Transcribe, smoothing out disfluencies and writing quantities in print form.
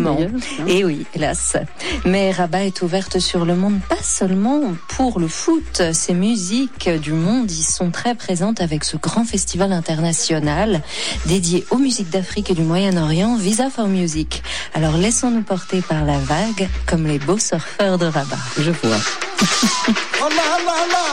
Exactement. Et oui, hélas. Mais Rabat est ouverte sur le monde, pas seulement pour le foot. Ces musiques du monde y sont très présentes avec ce grand festival international dédié aux musiques d'Afrique et du Moyen-Orient, Visa for Music. Alors laissons-nous porter par la vague comme les beaux surfeurs de Rabat. Je vois.